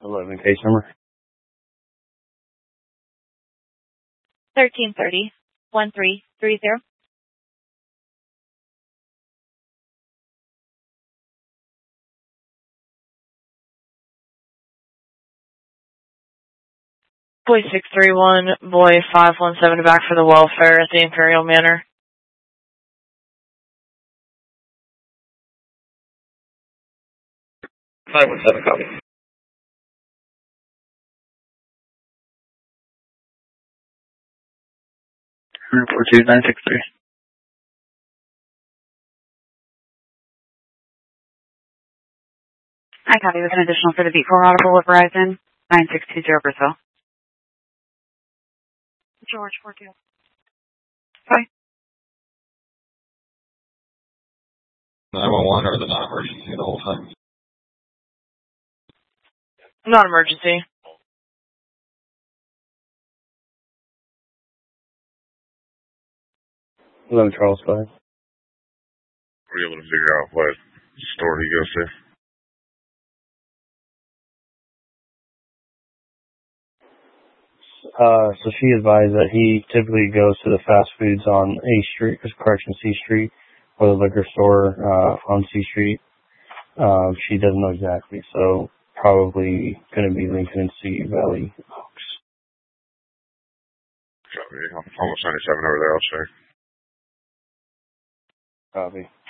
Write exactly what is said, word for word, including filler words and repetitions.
eleven case number. thirteen thirty, one three three zero. Boy six three one, boy five one seven back for the welfare at the Imperial Manor. five one seven, copy. four two nine six three. I copy with an additional for the beat four audible with Verizon, nine six two zero Brazil. George four two. Bye. nine one one or the non-emergency the whole time? Not emergency. eleven Charles five. Were you able to figure out what store he goes to? Uh, so she advised that he typically goes to the fast foods on A Street, correction C Street, or the liquor store uh, on C Street. Um, she doesn't know exactly, so probably going to be Lincoln and Sea Valley Oaks. Copy. Almost ninety-seven over there, I'll check. Copy.